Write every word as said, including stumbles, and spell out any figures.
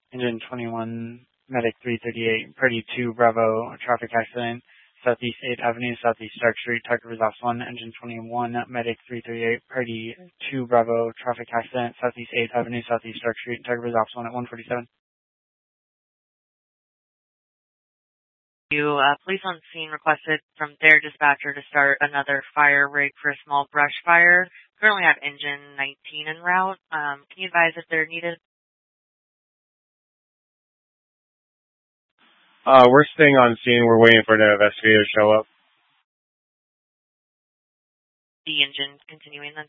Engine twenty-one, Medic three thirty-eight, Purdy two, Bravo, traffic accident, Southeast eighth Avenue, Southeast Stark Street, Tucker Results one, Engine twenty-one, Medic three thirty-eight, Purdy two, Bravo, traffic accident, Southeast eighth Avenue, Southeast Stark Street, Tucker Results one at one forty-seven. You, uh, police on scene requested from their dispatcher to start another fire rig for a small brush fire. Currently have engine nineteen en route. Um, can you advise if they're needed? Uh, we're staying on scene. We're waiting for the investigator to show up. The engine continuing then?